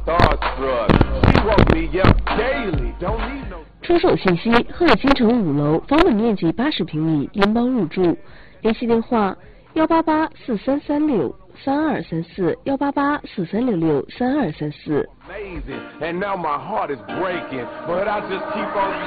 出售信息：鹤新城5楼，房本面积80平米，联邦入住。联系电话：18843363234，18843663234。